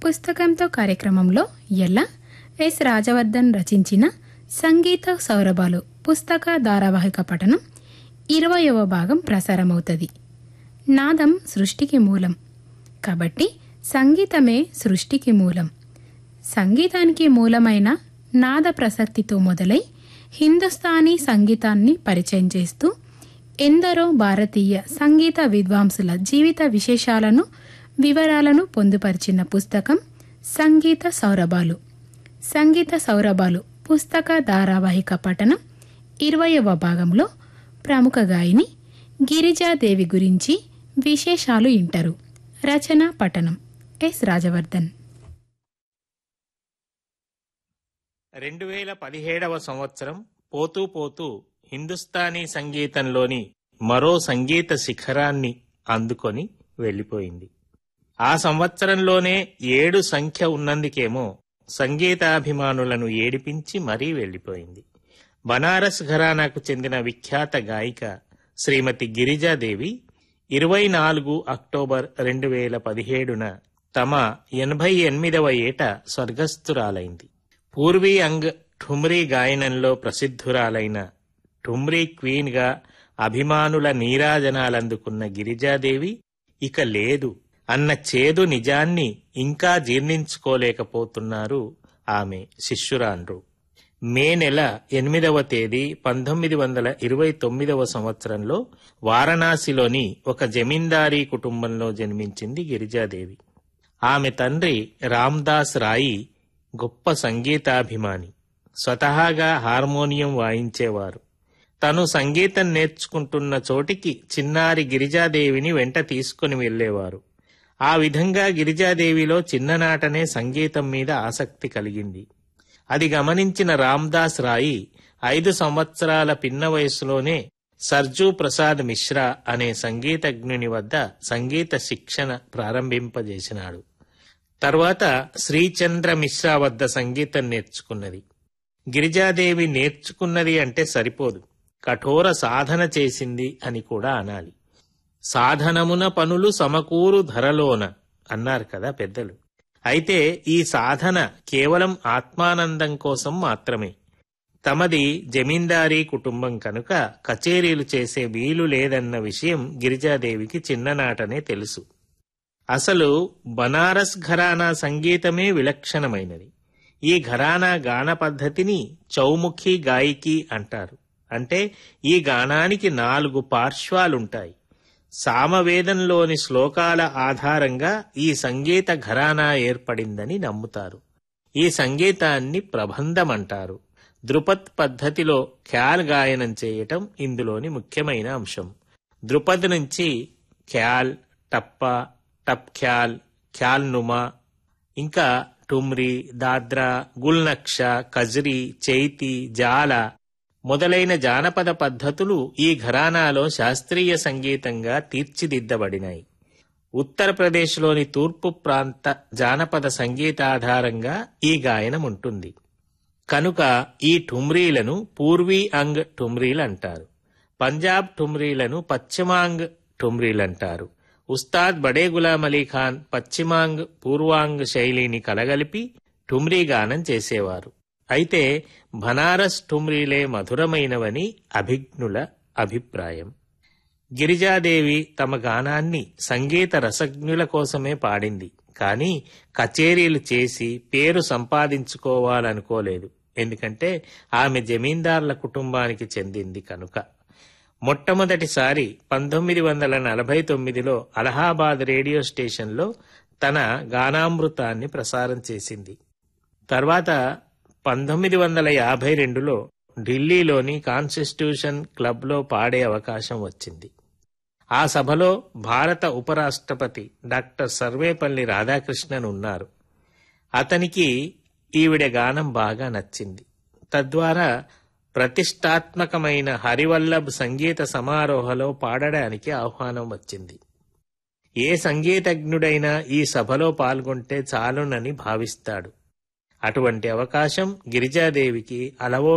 పుస్తకంతో కార్యక్రమంలో ఎలా ఎస్ రాజవర్ధన్ రచించిన సంగీత సౌరభాలు పుస్తక ధారావాహిక పఠనం 20వ భాగం ప్రసారమవుతుంది. నాదం సృష్టికి మూలం కాబట్టి సంగీతమే సృష్టికి మూలం. సంగీతానికి మూలమైన నాద ప్రసక్తితో మొదలై హిందుస్థానీ సంగీతాన్ని పరిచయం చేస్తూ ఎందరో భారతీయ సంగీత విద్వాంసుల జీవిత విశేషాలను వివరాలను పొందుపరిచిన పుస్తకం సంగీత సౌరభాలు. సంగీత సౌరభాలు పుస్తక ధారావాహిక పఠనం 20వ భాగంలో ప్రముఖ గాయని గిరిజాదేవి గురించి విశేషాలు ఇంటారు. రచన పఠనం ఎస్ రాజవర్ధన్. 2017వ సంవత్సరం పోతూ పోతూ హిందుస్థానీ సంగీతంలోని మరో సంగీత శిఖరాన్ని అందుకొని వెళ్ళిపోయింది. ఆ సంవత్సరంలోనే 7 సంఖ్య ఉన్నందుకేమో సంగీతాభిమానులను ఏడిపించి మరీ వెళ్ళిపోయింది. బనారస్ ఘరానాకు చెందిన విఖ్యాత గాయిక శ్రీమతి గిరిజాదేవి 24 అక్టోబర్ 2017న తమ 88వ ఏట స్వర్గస్థురాలైంది. పూర్వీ అంగ్ ఠుమ్రీ గాయనంలో ప్రసిద్ధురాలైన ఠుమ్రీ క్వీన్గా అభిమానుల నీరాజనాలందుకున్న గిరిజాదేవి ఇక లేదు అన్న చేదు నిజాన్ని ఇంకా జీర్ణించుకోలేకపోతున్నారు ఆమె శిష్యురాండ్రు. మే నెల 8వ తేదీ 1929వ సంవత్సరంలో వారణాసిలోని ఒక జమీందారీ కుటుంబంలో జన్మించింది గిరిజాదేవి. ఆమె తండ్రి రామ్దాస్ రాయి గొప్ప సంగీతాభిమాని. స్వతహాగా హార్మోనియం వాయించేవారు. తను సంగీతం నేర్చుకుంటున్న చోటికి చిన్నారి గిరిజాదేవిని వెంట తీసుకుని వెళ్లేవారు. ఆ విధంగా గిరిజాదేవిలో చిన్ననాటనే సంగీతం మీద ఆసక్తి కలిగింది. అది గమనించిన రామ్దాస్ రాయి 5 సంవత్సరాల పిన్న వయసులోనే సర్జూ ప్రసాద్ మిశ్రా అనే సంగీతజ్ఞుని వద్ద సంగీత శిక్షణ ప్రారంభింపజేసినాడు. తర్వాత శ్రీచంద్ర మిశ్రా వద్ద సంగీతం నేర్చుకున్నది. గిరిజాదేవి నేర్చుకున్నది అంటే సరిపోదు, కఠోర సాధన చేసింది అని కూడా అనాలి. సాధనమున పనులు సమకూరు ధరలోన అన్నారు కదా పెద్దలు. అయితే ఈ సాధన కేవలం ఆత్మానందం కోసం మాత్రమే. తమది జమీందారీ కుటుంబం కనుక కచేరీలు చేసే వీలు లేదన్న విషయం గిరిజాదేవికి చిన్ననాటనే తెలుసు. అసలు బనారస్ ఘరానా సంగీతమే విలక్షణమైనది. ఈ ఘరానా గాన పద్ధతిని చౌముఖి గాయికీ అంటారు. అంటే ఈ గానానికి 4 పార్శ్వాలుంటాయి. సామవేదంలోని శ్లోకాల ఆధారంగా ఈ సంగీత ఘరానా ఏర్పడిందని నమ్ముతారు. ఈ సంగీతాన్ని ప్రబంధమంటారు. ధృపద్ పద్ధతిలో ఖ్యాల్ గాయనం చేయటం ఇందులోని ముఖ్యమైన అంశం. ధృపద్ నుంచి ఖ్యాల్, టప్పా, టప్ ఖ్యాల్, ఖ్యాల్ నుమా, ఇంకా ఠుమ్రీ, దాద్రా, గుల్నక్ష, కజ్రీ, చైతి, జాల మొదలైన జానపద పద్ధతులు ఈ ఘరానాలో శాస్త్రీయ సంగీతంగా తీర్చిదిద్దబడినాయి. ఉత్తరప్రదేశ్లోని తూర్పు ప్రాంత జానపద సంగీతాధారంగా ఈ గాయనం ఉంటుంది. కనుక ఈ ఠుమ్రీలను పూర్వీ అంగ్ ఠుమ్రీలంటారు. పంజాబ్ ఠుమ్రీలను పశ్చిమాంగ్ ఠుమ్రీలంటారు. ఉస్తాద్ బడే గులాం అలీ ఖాన్ పశ్చిమాంగ్ పూర్వాంగ్ శైలిని కలగలిపి ఠుమ్రీ గానం చేసేవారు. అయితే బనారస్ ఠుమ్రీలే మధురమైనవని అభిజ్ఞుల అభిప్రాయం. గిరిజాదేవి తమ గానాన్ని సంగీత రసజ్ఞుల కోసమే పాడింది, కానీ కచేరీలు చేసి పేరు సంపాదించుకోవాలనుకోలేదు. ఎందుకంటే ఆమె జమీందార్ల కుటుంబానికి చెందింది కనుక. మొట్టమొదటిసారి 1949లో అలహాబాద్ రేడియో స్టేషన్లో తన గానామృతాన్ని ప్రసారం చేసింది. తర్వాత 1952లో ఢిల్లీలోని కాన్స్టిట్యూషన్ క్లబ్లో పాడే అవకాశం వచ్చింది. ఆ సభలో భారత ఉపరాష్ట్రపతి డాక్టర్ సర్వేపల్లి రాధాకృష్ణన్ ఉన్నారు. అతనికి ఈవిడ గానం బాగా నచ్చింది. తద్వారా ప్రతిష్టాత్మకమైన హరివల్లభ్ సంగీత సమారోహలో పాడడానికి ఆహ్వానం వచ్చింది. ఏ సంగీతజ్ఞుడైనా ఈ సభలో పాల్గొంటే చాలునని భావిస్తాడు. అటువంటి అవకాశం గిరిజాదేవికి అలవో